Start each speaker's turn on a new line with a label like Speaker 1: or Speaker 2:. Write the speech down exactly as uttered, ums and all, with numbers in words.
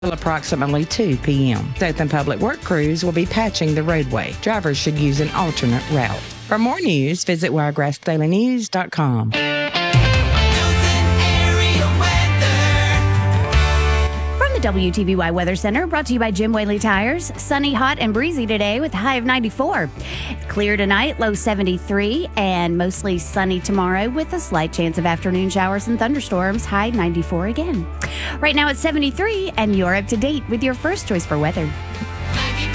Speaker 1: until approximately two p.m. Dothan Public Work crews will be patching the roadway. Drivers should use an alternate route. For more news, visit wiregrass daily news dot com.
Speaker 2: W T V Y Weather Center, brought to you by Jim Whaley Tires. Sunny, hot, and breezy today with a high of ninety-four. Clear tonight, low seventy-three, and mostly sunny tomorrow with a slight chance of afternoon showers and thunderstorms, high ninety-four again. Right now it's seventy-three, and you're up to date with your first choice for weather.